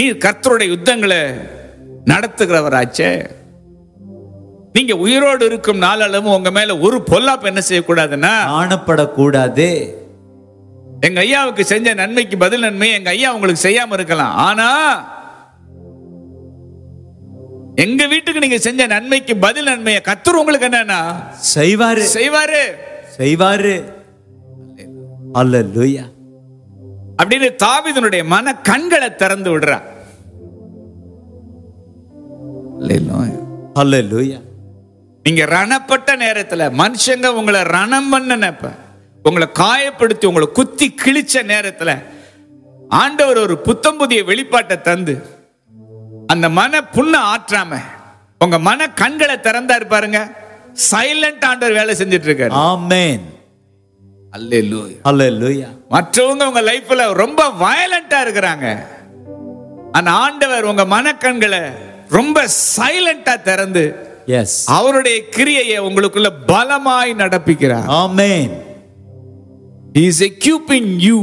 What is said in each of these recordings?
நீர் கர்த்தருடைய யுத்தங்களை நடத்துகிறவராச்சே. நீங்க உயிரோடு இருக்கும் நாளளவும் உங்க மேல ஒரு பொல்லாப்பு என்ன செய்யக்கூடாதுன்னா காணப்படக்கூடாது. எங்க ஐயாவுக்கு செஞ்ச நன்மைக்கு பதில் நன்மை எங்க ஐயா உங்களுக்கு செய்யாம இருக்கலாம், ஆனா எங்க வீட்டுக்கு நீங்க செஞ்ச நன்மைக்கு பதில் நன்மையை கர்த்தர் உங்களுக்கு என்னன்னா செய்வாரு செய்வாரு செய்வாரு. அல்லேலூயா. அப்படின்னு தாவீதுனுடைய மன கண்களை திறந்து விடுறார். அல்லேலூயா. நீங்க ரணப்பட்ட நேரத்துல மனுஷங்க உங்களை ரணம் பண்ணப்ப, உங்களை காயப்படுத்தி உங்களை குத்தி கிழிச்ச நேரத்துல ஆண்டவர் ஒரு புத்தம் புதிய வெளிப்பாட்டை தந்து அந்த மன புண்ணை ஆற்றாம உங்க மன கண்களை திறந்தா இருப்பாருங்க. சைலண்ட் ஆண்டவர் வேலை செஞ்சிட்டு இருக்காரு. ஆமென். அல்லேலூயா. அல்லேலூயா. மற்றவங்க உங்க லைஃப்ல ரொம்ப வயலண்டா இருக்கிறாங்க, ஆனா ஆண்டவர் உங்க மனக்கண்களை ரொம்ப சைலண்டா திறந்து எஸ் அவருடைய கிரியையை உங்களுக்குள்ள பலமாய் நடப்பிக்கிறார். ஆமென். He is equipping you.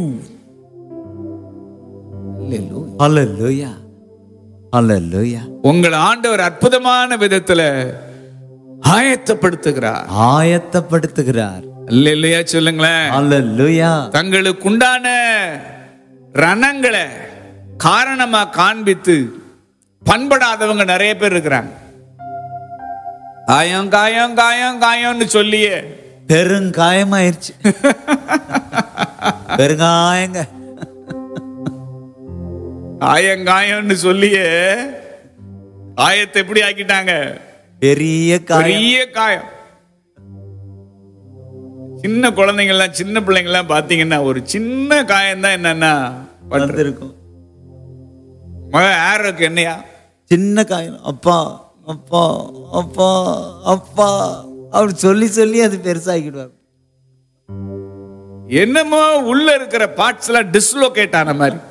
அல்லேலூயா. அல்லேலூயா. உங்கள் ஆண்டவர் அற்புதமான விதத்துல ஆயத்தப்படுத்துகிறார். ஆயத்தப்படுத்துகிறார். அல்லேலூயா சொல்லுங்களேன். அல்லேலூயா. தங்களுக்கு உண்டான ரணங்களை காரணமா காண்பித்து பண்படாதவங்க நிறைய பேர் இருக்கிறாங்க. காயம் காயம் காயம் காயம்னு சொல்லியே பெருங்காயமாயிருச்சு. பெருங்காயங்க. காயங்காயம்னு சொல்லியே காயத்தை எப்படி ஆக்கிட்டாங்க? பெரிய பெரிய காயம். சின்ன குழந்தைங்கள்லாம் சின்ன பிள்ளைங்கள்லாம் பாத்தீங்கன்னா ஒரு சின்ன காயம் தான் என்னன்னா வந்திருக்கும். யாருக்கு என்னையா சின்ன காயம், அப்பா அப்பா அப்பா அப்பா அப்படி சொல்லி சொல்லி அது பெருசாகிடுவார். என்னமோ உள்ள இருக்கிற பார்ட்ஸ் எல்லாம் டிஸ்லோகேட் ஆன மாதிரி.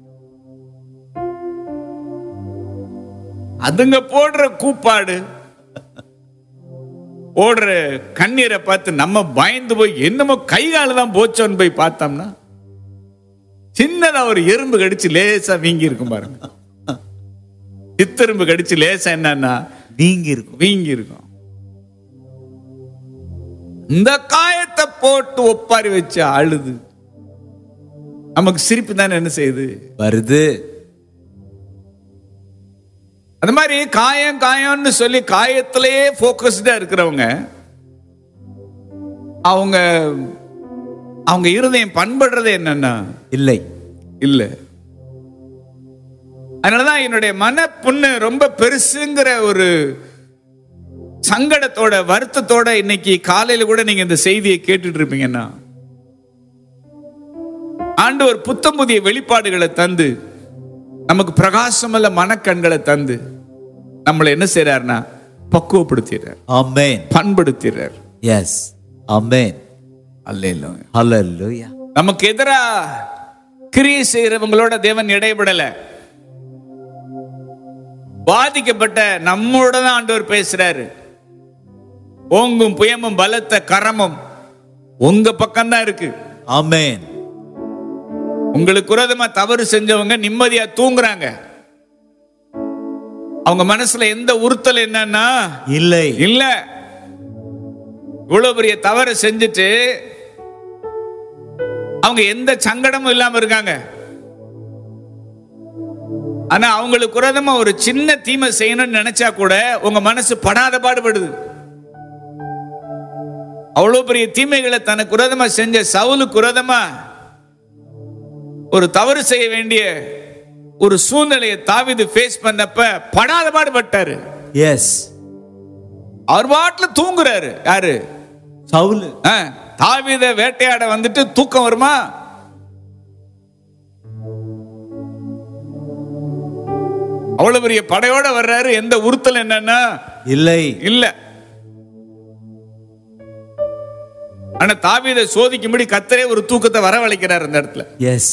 அதுங்க போடுற கூப்பாடு, போடுற கண்ணீரை பார்த்து நம்ம பயந்து போய் என்னமோ கை கால தான் போச்சோன்னு போய் பார்த்தோம்னா சின்னதா ஒரு எறும்பு கடிச்சு லேசா வீங்கி இருக்கும் பாருங்க. சித்தெரும்பு கடிச்சு லேசா என்னன்னா வீங்கி இருக்கும். வீங்கி இருக்கும். இந்த காயத்தை போட்டு ஒப்பாரி வச்சு அழுது நமக்கு சிரிப்பு தானே என்ன செய்யுது வருது. அந்த மாதிரி காயம் காயம்னு சொல்லி காயத்திலேயே போக்கஸ்டா இருக்கிறவங்க அவங்க அவங்க இருதயம் பண்படுறது என்னன்னா இல்லை இல்ல. அதனாலதான் என்னுடைய மன புண்ணு ரொம்ப பெருசுங்கிற ஒரு சங்கடத்தோட வருத்தத்தோட இன்னைக்கு காலையில கூட நீங்க இந்த செய்தியை கேட்டுட்டு இருப்பீங்கன்னா, ஆண்டவர் புத்தம் புதிய வெளிப்பாடுகளை தந்து நமக்கு பிரகாசமல்ல மனக்கண்களை தந்து நம்மளை என்ன செய்யறாருன்னா பக்குவப்படுத்திடுறார். ஆமென். பண்படுத்திடுறார். எஸ் ஆமென். அல்லேலூயா. அல்லேலூயா. நமக்கு எதிரா கிரியை செய்யறவங்களோட தேவன் இடைபடல. பாதிக்கப்பட்ட நம்மோட தான் ஆண்டவர் பேசுறாரு. ஓங்கும் புயமும் பலத்த கரமும் உங்க பக்கம் தான் இருக்கு. ஆமென். உங்களுக்கு விரோதமா தவறு செஞ்சவங்க நிம்மதியா தூங்குறாங்க. அவங்க மனசுல எந்த உறுத்தல் என்னன்னா இல்லை இல்ல. இவ்வளவு பெரிய தவறு செஞ்சுட்டு அவங்க எந்த சங்கடமும் இல்லாம இருக்காங்க. ஆனா அவங்களுக்கு விரோதமா ஒரு சின்ன தீமை செய்யணும்னு நினைச்சா கூட உங்க மனசு படாத பாடுபடுது. அவ்வளவு பெரிய தீமைகளை தனக்கு விரோதமா செஞ்ச சவுலுக்கு விரோதமா ஒரு தவறு செய்ய வேண்டிய ஒரு சூழ்நிலையை தாவீது ஃபேஸ் பண்ணப்ப படாத பாடுபட்டாரு. எஸ். அவர் பாட்டுல தூங்குறாரு. யாரு? சவுல். தாவீத வேட்டையாட வந்துட்டு தூக்கம் வருமா? அவ்வளவு பெரிய படையோட வர்றாரு. எந்த உறுத்தல் என்னன்னா இல்லை இல்ல. ஆனா தாவீதை சோதிக்கும்படி கர்த்தரே ஒரு தூக்கத்தை வரவழைக்கிறார் அந்த இடத்துல. எஸ்.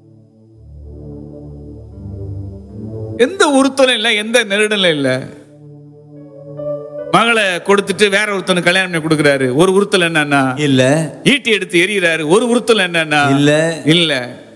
எந்த உறுத்தலும் இல்ல, எந்த நெருடலும் இல்ல. மகளை கொடுத்துட்டு வேற ஒருத்தனுக்கு கல்யாணம் பண்ணி கொடுக்கிறாரு. ஒரு உறுத்தல் என்னன்னா இல்ல. ஈட்டி எடுத்து எறிகிறாரு. ஒரு உறுத்தல் என்னன்னா இல்ல இல்ல.